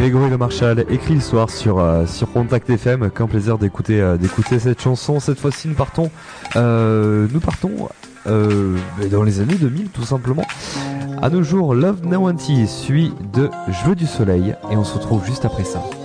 Grégory Le Marchal, écrit le soir sur Contact FM. Qu'un plaisir d'écouter cette chanson. Cette fois-ci, nous partons dans les années 2000, tout simplement. À nos jours, Love Now Auntie suit de Je veux du soleil et on se retrouve juste après ça.